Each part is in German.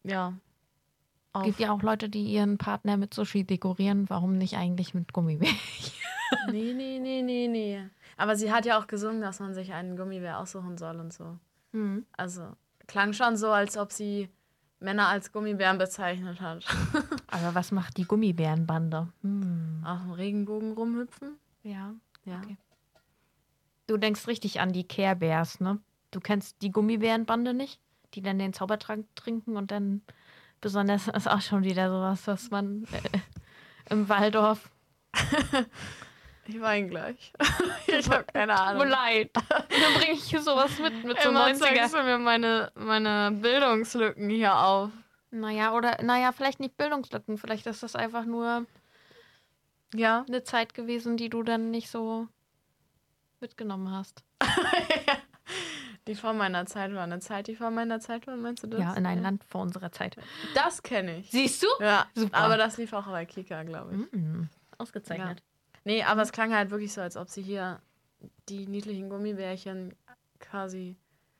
Ja. Es gibt ja auch Leute, die ihren Partner mit Sushi dekorieren. Warum nicht eigentlich mit Gummibärchen? Nee. Aber sie hat ja auch gesungen, dass man sich einen Gummibär aussuchen soll und so. Also, klang schon so, als ob sie Männer als Gummibären bezeichnet hat. Aber was macht die Gummibärenbande? Auf dem Regenbogen rumhüpfen? Ja. Ja. Okay. Du denkst richtig an die Care Bears, ne? Du kennst die Gummibärenbande nicht? Die dann den Zaubertrank trinken und dann besonders ist auch schon wieder sowas, was man im Waldorf. Ich weine gleich. Ich habe keine Ahnung. Tut mir leid. Dann bringe ich hier sowas mit so Immer 90er. zeigst du mir meine Bildungslücken hier auf. Naja, vielleicht nicht Bildungslücken. Vielleicht ist das einfach nur Ja. eine Zeit gewesen, die du dann nicht so mitgenommen hast. Die vor meiner Zeit war eine Zeit, die vor meiner Zeit war, meinst du das? Ja, in ein Land vor unserer Zeit. Das kenne ich. Siehst du? Ja, Super. aber das lief auch bei Kika, glaube ich. Ausgezeichnet. Ja. Nee, aber es klang halt wirklich so, als ob sie hier die niedlichen Gummibärchen quasi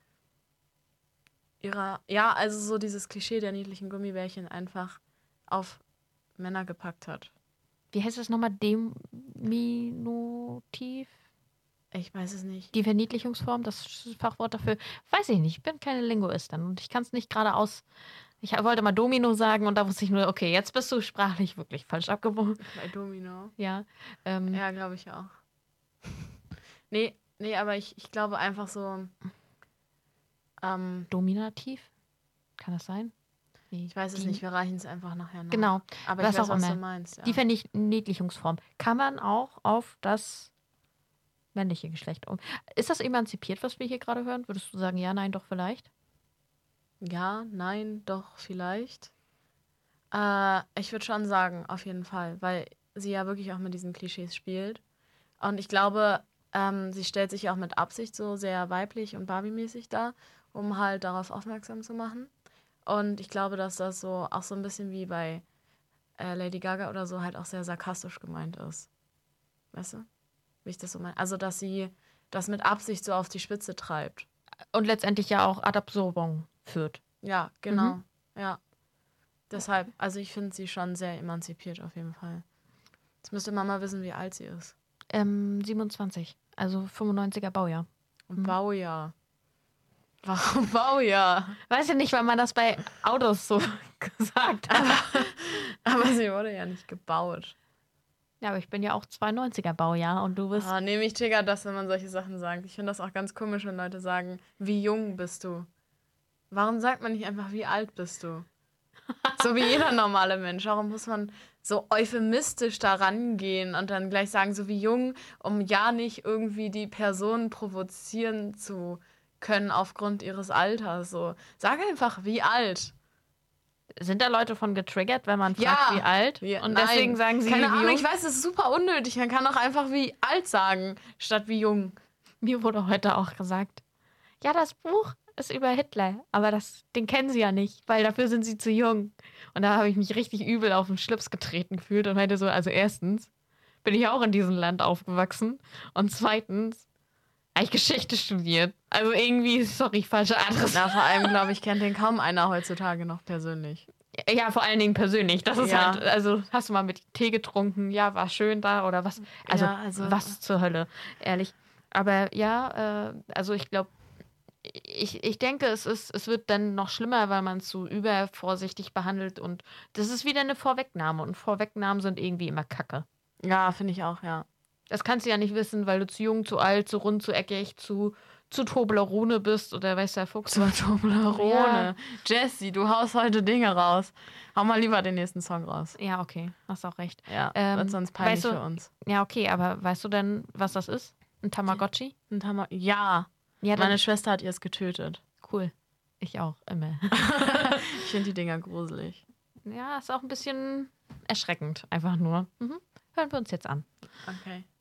also so dieses Klischee der niedlichen Gummibärchen einfach auf Männer gepackt hat. Wie heißt das nochmal? Diminutiv? Ich weiß es nicht. Die Verniedlichungsform, das Fachwort dafür, weiß ich nicht. Ich bin keine Linguistin und ich kann es nicht gerade aus. Ich wollte mal Domino sagen und da wusste ich nur, okay, jetzt bist du sprachlich wirklich falsch abgebogen. Bei Domino. Ja. Ja, glaube ich auch. Nee, aber ich glaube einfach so. Dominativ? Kann das sein? Nee, Ich weiß es nicht, wir reichen es einfach nachher nach. Genau. Aber was ich weiß, auch was immer. du meinst. Ja. Die Verniedlichungsform. Kann man auch auf das männliche Geschlecht um. Ist das emanzipiert, was wir hier gerade hören? Würdest du sagen, ja, nein, doch, vielleicht? Ja, nein, doch, vielleicht. Ich würde schon sagen, auf jeden Fall, weil sie ja wirklich auch mit diesen Klischees spielt. Und ich glaube, sie stellt sich ja auch mit Absicht so sehr weiblich und Barbie-mäßig dar, um halt darauf aufmerksam zu machen. Und ich glaube, dass das so auch so ein bisschen wie bei Lady Gaga oder so halt auch sehr sarkastisch gemeint ist. Weißt du? Wie ich das so meine? Also, dass sie das mit Absicht so auf die Spitze treibt. Und letztendlich ja auch ad absurdum führt. Ja, genau. Ja. Deshalb, also ich finde sie schon sehr emanzipiert auf jeden Fall. Jetzt müsste Mama wissen, wie alt sie ist. 27, also 95er Baujahr. Baujahr. Warum Baujahr? Weiß ich nicht, weil man das bei Autos so gesagt hat. Aber sie wurde ja nicht gebaut. Ja, aber ich bin ja auch 92er Baujahr und du bist... Nee, mich triggert das, wenn man solche Sachen sagt. Ich finde das auch ganz komisch, wenn Leute sagen, wie jung bist du? Warum sagt man nicht einfach, wie alt bist du? So wie jeder normale Mensch. Warum muss man so euphemistisch da rangehen und dann gleich sagen, so wie jung, um ja nicht irgendwie die Person provozieren zu können aufgrund ihres Alters. So, sag einfach, wie alt. Sind da Leute von getriggert, wenn man fragt, wie alt? Ja, und nein. deswegen sagen sie, keine wie Ahnung, jung? ich weiß, das ist super unnötig. Man kann doch einfach wie alt sagen, statt wie jung. Mir wurde heute auch gesagt, ja, das Buch ist über Hitler, aber den kennen sie ja nicht, weil dafür sind sie zu jung. Und da habe ich mich richtig übel auf den Schlips getreten gefühlt und meinte so, also erstens bin ich auch in diesem Land aufgewachsen und zweitens habe ich Geschichte studiert. Also irgendwie, sorry, falsche Adresse. Na, vor allem, glaube ich, kennt den kaum einer heutzutage noch persönlich. Ja, vor allen Dingen persönlich. Das ist Ja. halt, also hast du mal mit Tee getrunken? Ja, war schön da oder was? Also, Ja, also- was zur Hölle, ehrlich. Aber ja, also ich glaube, ich denke, es wird dann noch schlimmer, weil man es so übervorsichtig behandelt und das ist wieder eine Vorwegnahme und Vorwegnahmen sind irgendwie immer Kacke. Ja, finde ich auch, ja. Das kannst du ja nicht wissen, weil du zu jung, zu alt, zu rund, zu eckig, zu Toblerone bist oder weiß der Fuchs. Zur Toblerone. Jessie, du haust heute Dinge raus. Hau mal lieber den nächsten Song raus. Ja, okay, hast auch recht. Ja, wird sonst peinlich weißt du, für uns. Ja, okay, aber weißt du denn, was das ist? Ein Tamagotchi? Ja, Ja, dann, meine Schwester hat ihr es getötet. cool. Ich auch, immer. Ich finde die Dinger gruselig. Ja, ist auch ein bisschen erschreckend, einfach nur. Hören wir uns jetzt an. Okay.